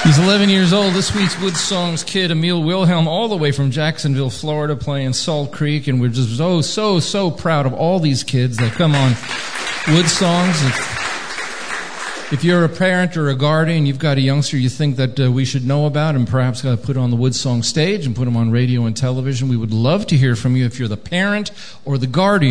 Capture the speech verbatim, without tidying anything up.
He's eleven years old. This week's Wood Songs kid, Emil Wilhelm, all the way from Jacksonville, Florida, playing Salt Creek. And we're just so, so, so proud of all these kids that come on Wood Songs. If, if you're a parent or a guardian, you've got a youngster you think that uh, we should know about and perhaps got to put on the Wood Song stage and put them on radio and television, we would love to hear from you if you're the parent or the guardian.